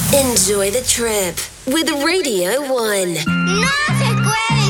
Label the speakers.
Speaker 1: Enjoy the trip with Radio 1.
Speaker 2: No se puede